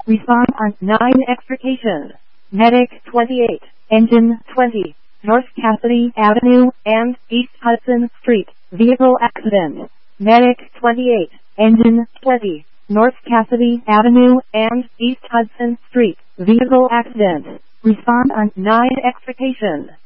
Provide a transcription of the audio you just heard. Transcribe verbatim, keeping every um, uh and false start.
Respond on nine extrication. Medic twenty-eight, Engine twenty, North Cassidy Avenue and East Hudson Street, vehicle accident. Medic twenty-eight, Engine twenty, North Cassidy Avenue and East Hudson Street, vehicle accident. Respond on nine extrication.